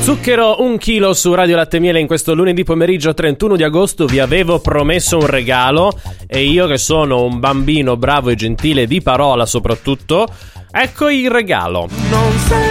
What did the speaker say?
Zucchero 1 chilo su Radio Latte Miele in questo lunedì pomeriggio 31 di agosto. Vi avevo promesso un regalo e io, che sono un bambino bravo e gentile di parola soprattutto, ecco il regalo.